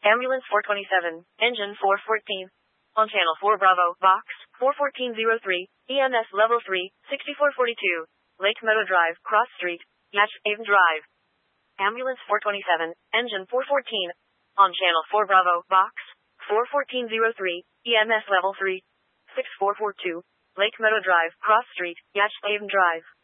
Ambulance 427, Engine 414. On Channel 4 Bravo, Box 41403, EMS Level 3, 6442. Lake Meadow Drive, Cross Street, Yatch Haven Drive. Ambulance 427, Engine 414. On Channel 4 Bravo, Box 41403, EMS Level 3, 6442. Lake Meadow Drive, Cross Street, Yatch Haven Drive.